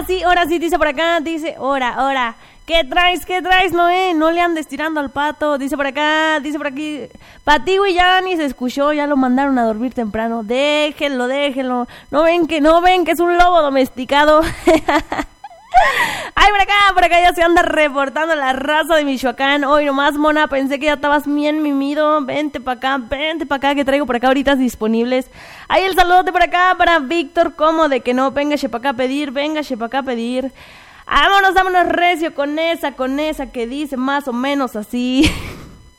ahora sí, dice por acá, dice, ahora. ¿Qué traes, Noé? No le andes tirando al pato. Dice por aquí. Patigo y ya ni se escuchó, ya lo mandaron a dormir temprano. Déjenlo. No ven que es un lobo domesticado. Ay, por acá ya se anda reportando la raza de Michoacán. Hoy nomás, mona, pensé que ya estabas bien mimido. Vente pa' acá, que traigo por acá ahorita disponibles. Ay, el saludote por acá para Víctor, como de que no, véngase pa' acá a pedir. Vámonos recio con esa que dice más o menos así.